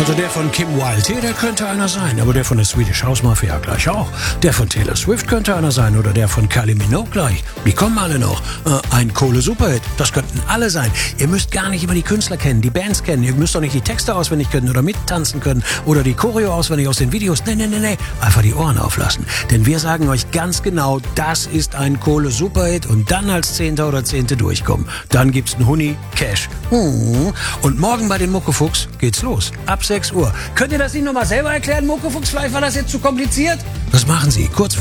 Also der von Kim Wilde hier, der könnte einer sein, aber der von der Swedish House Mafia gleich auch. Der von Taylor Swift könnte einer sein oder der von Kylie Minogue gleich. Die kommen alle noch. Ein Kohle-Superhit, das könnten alle sein. Ihr müsst gar nicht immer die Künstler kennen, die Bands kennen. Ihr müsst doch nicht die Texte auswendig können oder mittanzen können oder die Choreo auswendig aus den Videos. Nee. Einfach die Ohren auflassen. Denn wir sagen euch ganz genau, das ist ein Kohle-Superhit und dann als Zehnter oder Zehnte durchkommen. Dann gibt's einen Huni, Cash. Und morgen bei den Muckefuchs geht's los. Ab 6 Uhr. Könnt ihr das nicht nochmal selber erklären, Muckefuchs? Vielleicht war das jetzt zu kompliziert? Das machen Sie. Kurz